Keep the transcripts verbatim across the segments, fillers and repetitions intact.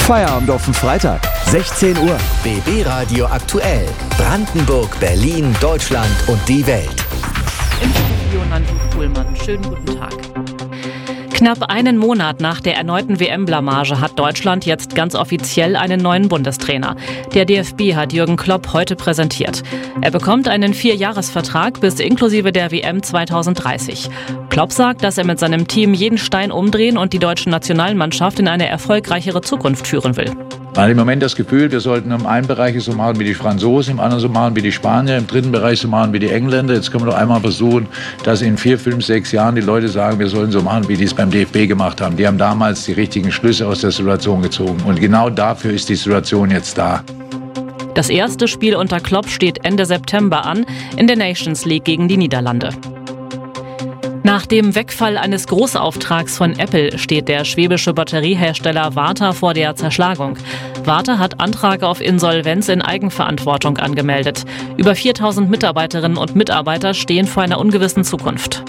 Feierabend auf den Freitag, sechzehn Uhr. B B Radio aktuell. Brandenburg, Berlin, Deutschland und die Welt. Im Studio Nanju Kuhlmann. Schönen guten Tag. Knapp einen Monat nach der erneuten W M-Blamage hat Deutschland jetzt ganz offiziell einen neuen Bundestrainer. Der D F B hat Jürgen Klopp heute präsentiert. Er bekommt einen Vierjahresvertrag bis inklusive der W M zweitausenddreißig. Klopp sagt, dass er mit seinem Team jeden Stein umdrehen und die deutsche Nationalmannschaft in eine erfolgreichere Zukunft führen will. Man hat im Moment das Gefühl, wir sollten im einen Bereich so machen wie die Franzosen, im anderen so machen wie die Spanier, im dritten Bereich so machen wie die Engländer. Jetzt können wir doch einmal versuchen, dass in vier, fünf, sechs Jahren die Leute sagen, wir sollen so machen, wie die es beim D F B gemacht haben. Die haben damals die richtigen Schlüsse aus der Situation gezogen. Und genau dafür ist die Situation jetzt da. Das erste Spiel unter Klopp steht Ende September an, in der Nations League gegen die Niederlande. Nach dem Wegfall eines Großauftrags von Apple steht der schwäbische Batteriehersteller Varta vor der Zerschlagung. Varta hat Antrag auf Insolvenz in Eigenverantwortung angemeldet. Über viertausend Mitarbeiterinnen und Mitarbeiter stehen vor einer ungewissen Zukunft.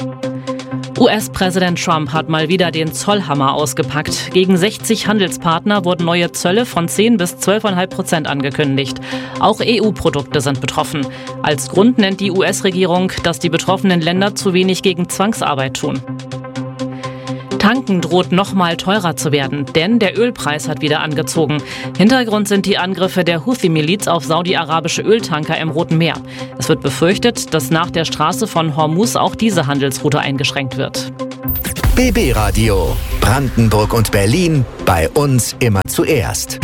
U S-Präsident Trump hat mal wieder den Zollhammer ausgepackt. Gegen sechzig Handelspartner wurden neue Zölle von zehn bis zwölf Komma fünf Prozent angekündigt. Auch E U-Produkte sind betroffen. Als Grund nennt die U S-Regierung, dass die betroffenen Länder zu wenig gegen Zwangsarbeit tun. Tanken droht noch mal teurer zu werden, denn der Ölpreis hat wieder angezogen. Hintergrund sind die Angriffe der Houthi-Miliz auf saudi-arabische Öltanker im Roten Meer. Es wird befürchtet, dass nach der Straße von Hormuz auch diese Handelsroute eingeschränkt wird. B B Radio. Brandenburg und Berlin. Bei uns immer zuerst.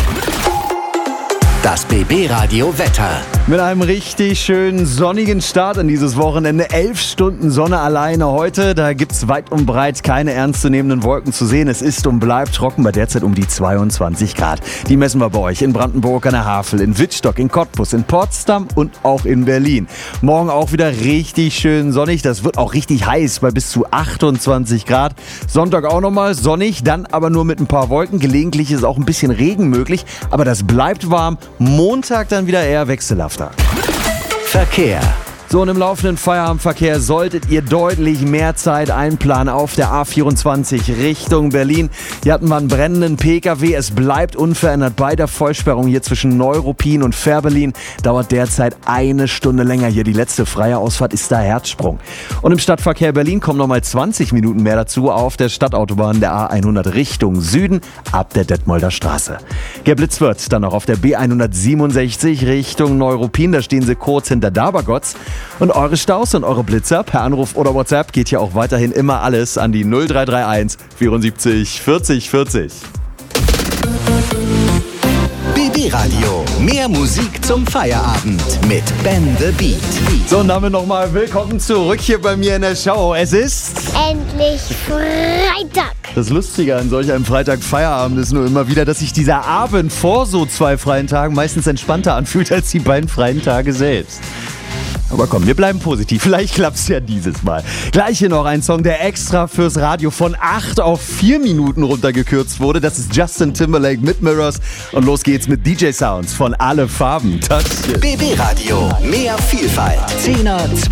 Das B B Radio Wetter. Mit einem richtig schönen sonnigen Start in dieses Wochenende. Elf Stunden Sonne alleine heute. Da gibt's weit und breit keine ernstzunehmenden Wolken zu sehen. Es ist und bleibt trocken bei derzeit um die zweiundzwanzig Grad. Die messen wir bei euch in Brandenburg an der Havel, in Wittstock, in Cottbus, in Potsdam und auch in Berlin. Morgen auch wieder richtig schön sonnig. Das wird auch richtig heiß bei bis zu achtundzwanzig Grad. Sonntag auch nochmal sonnig, dann aber nur mit ein paar Wolken. Gelegentlich ist auch ein bisschen Regen möglich, aber das bleibt warm. Montag dann wieder eher wechselhafter. Verkehr. So, und im laufenden Feierabendverkehr solltet ihr deutlich mehr Zeit einplanen auf der A vierundzwanzig Richtung Berlin. Hier hatten wir einen brennenden P K W. Es bleibt unverändert bei der Vollsperrung hier zwischen Neuruppin und Fährberlin. Dauert derzeit eine Stunde länger hier. Die letzte freie Ausfahrt ist da Herzsprung. Und im Stadtverkehr Berlin kommen nochmal zwanzig Minuten mehr dazu auf der Stadtautobahn der A hundert Richtung Süden ab der Detmolder Straße. Geblitzt wird dann noch auf der B hundertsiebenundsechzig Richtung Neuruppin. Da stehen sie kurz hinter Dabergotz. Und eure Staus und eure Blitzer per Anruf oder WhatsApp geht hier auch weiterhin immer alles an die null drei drei eins vierundsiebzig vierzig vierzig. B B Radio. Mehr Musik zum Feierabend mit Ben the Beat. So, und damit nochmal willkommen zurück hier bei mir in der Show. Es ist endlich Freitag. Das Lustige an solch einem Freitag-Feierabend ist nur immer wieder, dass sich dieser Abend vor so zwei freien Tagen meistens entspannter anfühlt als die beiden freien Tage selbst. Aber komm, wir bleiben positiv. Vielleicht klappt's ja dieses Mal. Gleich hier noch ein Song, der extra fürs Radio von acht auf vier Minuten runtergekürzt wurde. Das ist Justin Timberlake mit Mirrors. Und los geht's mit D J Sounds von Alle Farben. Touch it. B B Radio. Mehr Vielfalt. Zehner,